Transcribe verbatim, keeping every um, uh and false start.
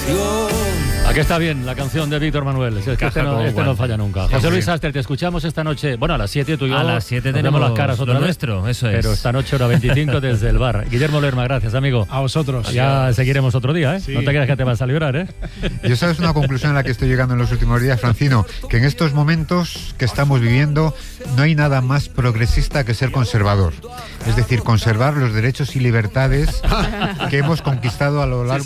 Aquí está bien la canción de Víctor Manuel. Es que este, no, este no falla nunca. José Luis Aster, te escuchamos esta noche. Bueno, a las siete tú y yo. A las siete tenemos las caras otra lo vez. nuestro, eso es. Pero esta noche, hora veinticinco, desde el bar. Guillermo Lerma, gracias, amigo. A vosotros. Ya Adiós. seguiremos otro día, ¿eh? Sí. No te creas que te vas a librar, ¿eh? Yo sabes una conclusión a la que estoy llegando en los últimos días, Francino, que en estos momentos que estamos viviendo no hay nada más progresista que ser conservador. Es decir, conservar los derechos y libertades que hemos conquistado a lo largo